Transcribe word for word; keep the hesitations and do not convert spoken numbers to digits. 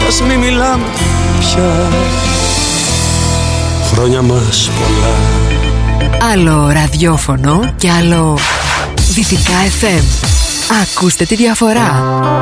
ας μη μιλάμε πια. Χρόνια μας πολλά. Άλλο ραδιόφωνο και άλλο Δυτικά εφ εμ. Ακούστε τη διαφορά.